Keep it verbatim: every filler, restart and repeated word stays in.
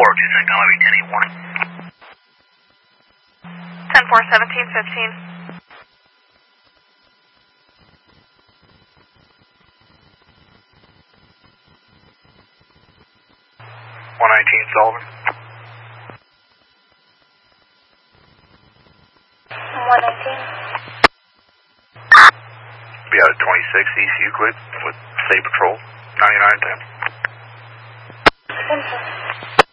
four, two three, Columbia, ten eight one. ten four, seventeen fifteen. one nineteen, Sullivan. one nineteen. Be out at twenty-six East Euclid with State Patrol, ninety-nine ten. ten four.